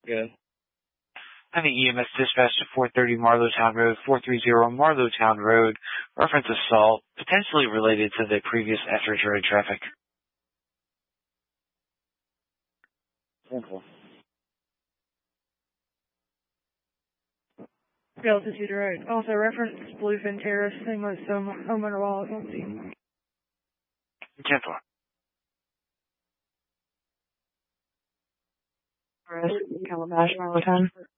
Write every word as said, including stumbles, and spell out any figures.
Good. And the E M S dispatch to four thirty Marlowtown Road, four thirty Marlowtown Road, reference assault, potentially related to the previous Etheridge Road traffic. Simple. Altitude Road. Also reference Bluefin Terrace, same as some home under wall. ten four. Calabash, Marlowtown.